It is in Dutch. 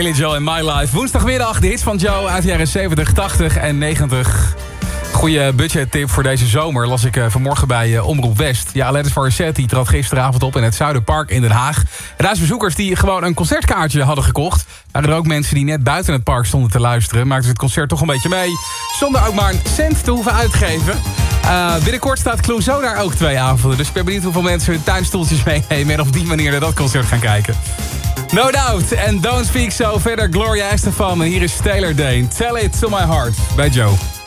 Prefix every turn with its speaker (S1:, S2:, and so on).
S1: Billy Joel in My Life. Woensdagmiddag, de hits van Joe uit de jaren 70, 80 en 90. Goeie budgettip voor deze zomer las ik vanmorgen bij Omroep West. Ja, Alanis Morissette trad gisteravond op in het Zuiderpark in Den Haag. En daar zijn bezoekers die gewoon een concertkaartje hadden gekocht. Waren er ook mensen die net buiten het park stonden te luisteren. Maakten ze het concert toch een beetje mee. Zonder ook maar een cent te hoeven uitgeven. Binnenkort staat Clouseau daar ook 2 avonden. Dus ik ben benieuwd hoeveel mensen hun tuinstoeltjes meenemen. En op die manier naar dat concert gaan kijken. No Doubt en Don't Speak So. Verder Gloria Estefan. En hier is Taylor Dane. Tell It To My Heart bij Joe.